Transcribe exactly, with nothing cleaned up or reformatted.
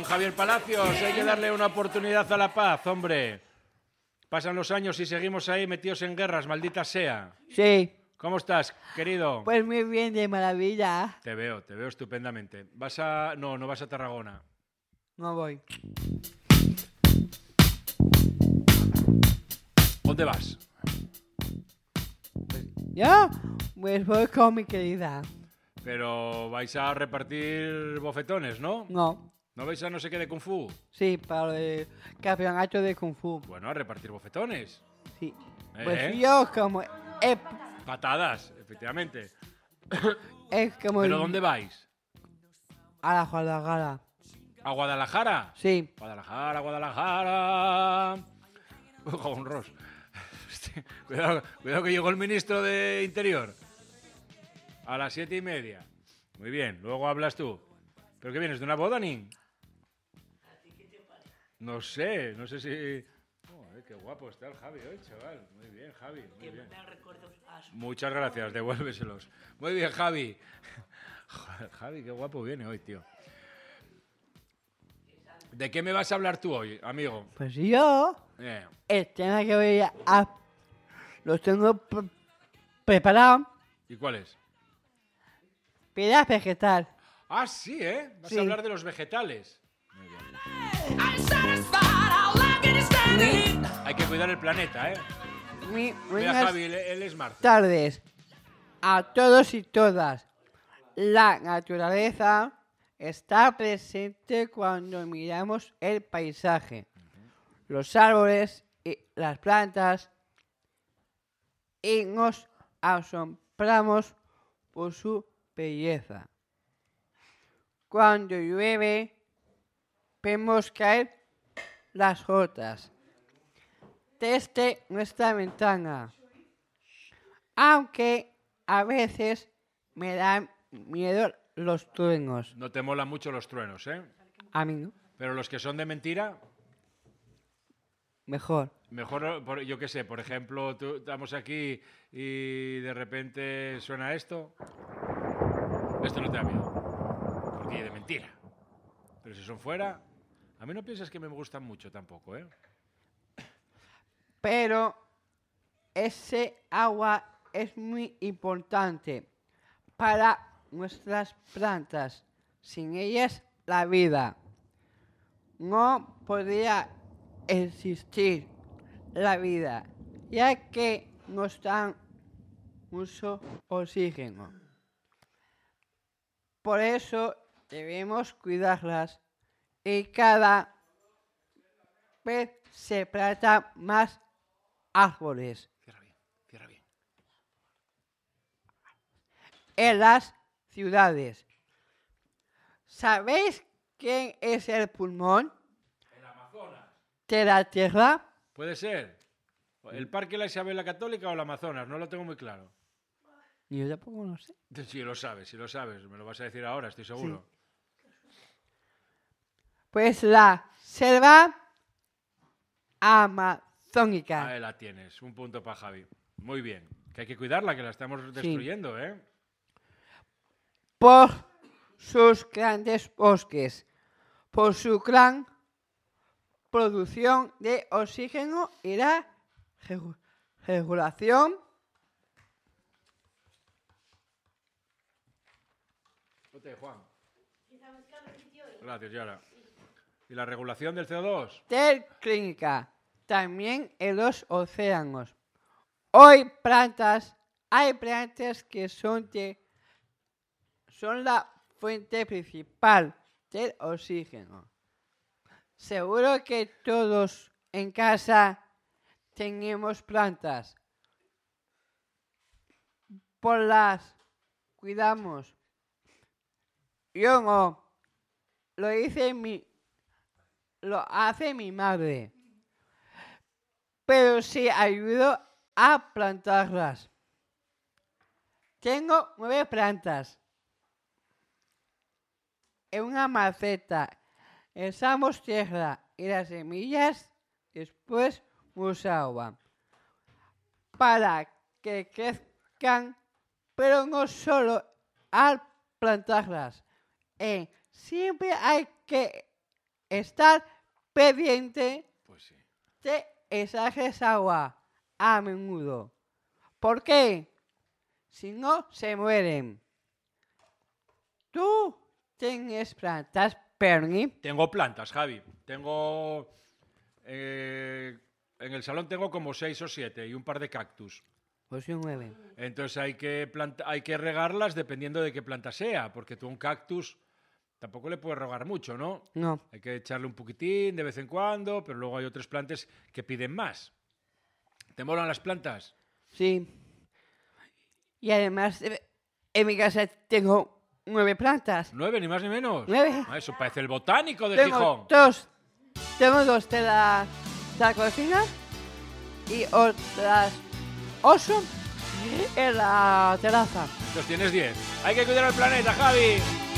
Don Javier Palacios, hay que darle una oportunidad a la paz, hombre. Pasan los años y seguimos ahí metidos en guerras, maldita sea. Sí. ¿Cómo estás, querido? Pues muy bien, de maravilla. Te veo, te veo estupendamente. ¿Vas a...? No, no vas a Tarragona. No voy. ¿Dónde vas? ¿Yo? Pues voy con mi querida. Pero vais a repartir bofetones, ¿no? No. ¿No vais a no sé qué de Kung Fu? Sí, para el campeonato de Kung Fu. Bueno, a repartir bofetones. Sí. ¿Eh? Pues yo como... Es, Patadas, efectivamente. es como... ¿Pero el- dónde vais? A la Guadalajara. ¿A Guadalajara? Sí. Guadalajara, Guadalajara. Jabón Ross. Hostia, Cuidado, cuidado que llegó el ministro de Interior. A las siete y media. Muy bien, luego hablas tú. ¿Pero qué vienes? ¿De una boda, Nin? No sé, no sé si... Joder, qué guapo está el Javi hoy, chaval. Muy bien, Javi, muy bien. Muchas gracias, devuélveselos. Muy bien, Javi. Joder, Javi, qué guapo viene hoy, tío. ¿De qué me vas a hablar tú hoy, amigo? Pues yo... Eh, El tema que voy a... Lo tengo pre- preparado. ¿Y cuál es? Piedad vegetal. Ah, sí, ¿eh? Vas Sí. a hablar de los vegetales. Muy bien. Hay que cuidar el planeta, ¿eh? Muy Mira, buenas Javi, él, él es Marta. tardes a todos y todas. La naturaleza está presente cuando miramos el paisaje, los árboles y las plantas, y nos asombramos por su belleza. Cuando llueve, vemos caer las gotas desde nuestra ventana, aunque a veces me dan miedo los truenos. No te molan mucho los truenos, ¿eh? A mí no, Pero los que son de mentira, mejor. mejor, por- yo qué sé, por ejemplo, tú- estamos aquí y de repente suena esto. Esto no te da miedo. Porque es de mentira. Pero si son fuera, a mí no piensas que me gustan mucho tampoco, ¿eh? Pero ese agua es muy importante para nuestras plantas. Sin ellas, la vida no podría existir la vida, ya que nos dan mucho oxígeno. Por eso debemos cuidarlas y cada vez se plantan más árboles Cierra bien, cierra bien. en las ciudades. ¿Sabéis quién es el pulmón El Amazonas. de la Tierra? Puede ser. ¿El Parque La Isabel la Católica o el Amazonas? No lo tengo muy claro. Yo tampoco lo sé. Sí, lo sabes, sí lo sabes. Me lo vas a decir ahora, estoy seguro. Pues la selva amazónica. Ahí la tienes, un punto para Javi. Muy bien. Que hay que cuidarla, que la estamos destruyendo, ¿eh? Por sus grandes bosques, por su gran producción de oxígeno y la regu- regulación Ponte, Juan. Gracias, Yara. ¿Y la regulación del C O dos? del clínica, también en los océanos. Hoy plantas, hay plantas que son, de, son la fuente principal del oxígeno. Seguro que todos en casa tenemos plantas. Por las cuidamos. Yo no. Lo hice mi, lo hace mi madre. Pero sí ayudo a plantarlas. Tengo nueve plantas. En una maceta echamos tierra y las semillas, después mucha agua. Para que crezcan, pero no solo al plantarlas. Eh, siempre hay que estar pendiente Pues sí. de echarles agua a menudo. ¿Por qué? Si no, se mueren. ¿Tú tienes plantas, Perni? Tengo plantas, Javi. Tengo... eh, en el salón tengo como seis o siete y un par de cactus. Pues se mueren. Entonces hay que, planta- hay que regarlas dependiendo de qué planta sea, porque tú a un cactus tampoco le puedes regar mucho, ¿no? No. Hay que echarle un poquitín de vez en cuando, pero luego hay otras plantas que piden más. ¿Te molan las plantas? Sí. Y además, eh, en mi casa tengo nueve plantas. ¿Nueve, ni más ni menos? Nueve. Ah, eso parece el botánico de Tengo Gijón. dos. Tengo dos de la, de la cocina y otras ocho en la terraza. Entonces tienes diez. Hay que cuidar al planeta, Javi.